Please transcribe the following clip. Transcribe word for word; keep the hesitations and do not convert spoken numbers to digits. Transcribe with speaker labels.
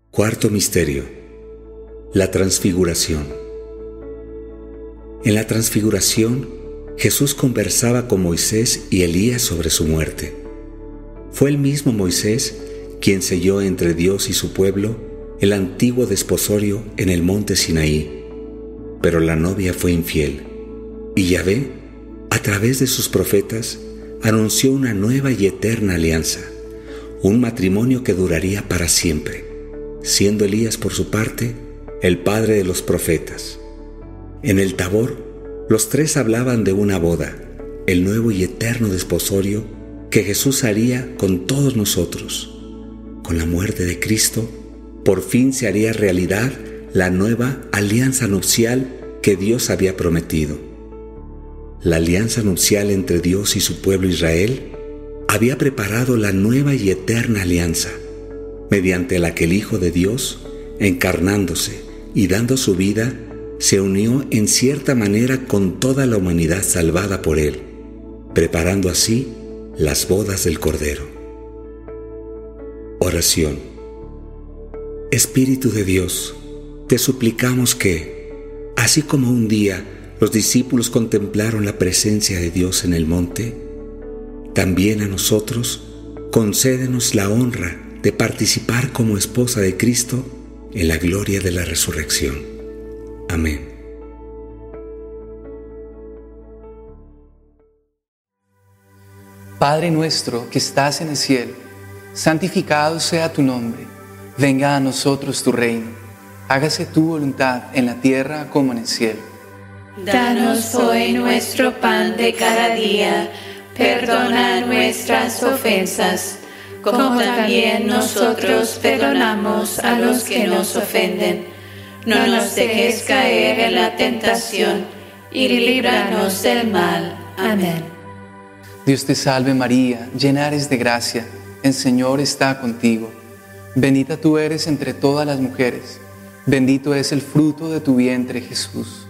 Speaker 1: Cuarto misterio: la transfiguración. En la transfiguración, Jesús conversaba con Moisés y Elías sobre su muerte. Fue el mismo Moisés quien selló entre Dios y su pueblo el antiguo desposorio en el monte Sinaí, pero la novia fue infiel, y Yahvé, a través de sus profetas, anunció una nueva y eterna alianza, un matrimonio que duraría para siempre, siendo Elías por su parte el padre de los profetas. En el Tabor, los tres hablaban de una boda, el nuevo y eterno desposorio que Jesús haría con todos nosotros. Con la muerte de Cristo, por fin se haría realidad la nueva alianza nupcial que Dios había prometido. La alianza nupcial entre Dios y su pueblo Israel había preparado la nueva y eterna alianza, mediante la que el Hijo de Dios, encarnándose y dando su vida, se unió en cierta manera con toda la humanidad salvada por Él, preparando así las bodas del Cordero. Oración. Espíritu de Dios, te suplicamos que, así como un día los discípulos contemplaron la presencia de Dios en el monte, también a nosotros concédenos la honra de participar como esposa de Cristo en la gloria de la resurrección. Amén.
Speaker 2: Padre nuestro que estás en el cielo, santificado sea tu nombre. Venga a nosotros tu reino. Hágase tu voluntad en la tierra como en el cielo.
Speaker 3: Danos hoy nuestro pan de cada día. Perdona nuestras ofensas, como también nosotros perdonamos a los que nos ofenden. No nos dejes caer en la tentación y líbranos del mal. Amén.
Speaker 2: Dios te salve María, llena eres de gracia, el Señor está contigo. Bendita tú eres entre todas las mujeres, bendito es el fruto de tu vientre Jesús.